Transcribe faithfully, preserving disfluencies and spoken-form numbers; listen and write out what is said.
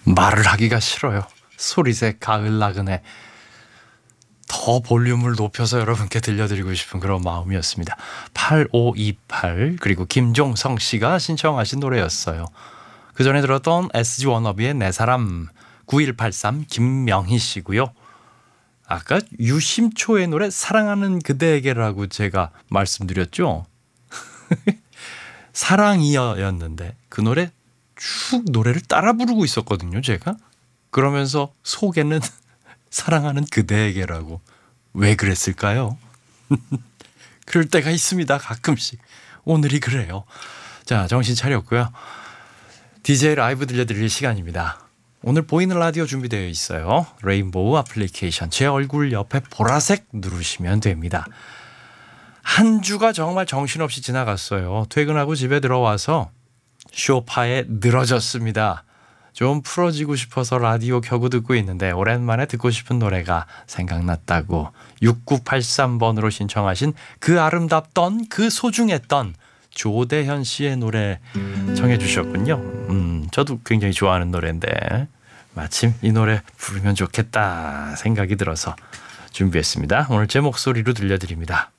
말을 하기가 싫어요. 소리새 가을 나그네. 더 볼륨을 높여서 여러분께 들려드리고 싶은 그런 마음이었습니다. 팔오이팔 그리고 김종성 씨가 신청하신 노래였어요. 그 전에 들었던 에스지 워너비의 내 사람. 구일팔삼 김명희 씨고요. 아까 유심초의 노래 사랑하는 그대에게라고 제가 말씀드렸죠. 사랑이여였는데 그 노래 쭉 노래를 따라 부르고 있었거든요. 제가. 그러면서 속에는 사랑하는 그대에게라고. 왜 그랬을까요? 그럴 때가 있습니다. 가끔씩. 오늘이 그래요. 자, 정신 차렸고요. 디제이 라이브 들려드릴 시간입니다. 오늘 보이는 라디오 준비되어 있어요. 레인보우 애플리케이션 제 얼굴 옆에 보라색 누르시면 됩니다. 한 주가 정말 정신없이 지나갔어요. 퇴근하고 집에 들어와서 쇼파에 늘어졌습니다. 좀 풀어지고 싶어서 라디오 켜고 듣고 있는데 오랜만에 듣고 싶은 노래가 생각났다고 육구팔삼 번으로 신청하신 그 아름답던 그 소중했던 조대현 씨의 노래 청해 주셨군요. 음, 저도 굉장히 좋아하는 노래인데 마침 이 노래 부르면 좋겠다 생각이 들어서 준비했습니다. 오늘 제 목소리로 들려드립니다.